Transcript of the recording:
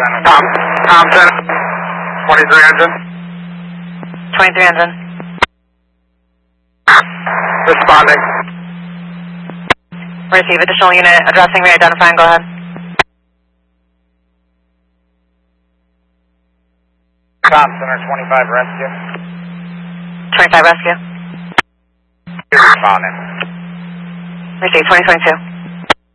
Thompson, 23 engine. 23 engine. Responding. Receive additional unit addressing, re-identifying, go ahead. Thompson or 25 rescue. 25 rescue. Responding. Receive 2022.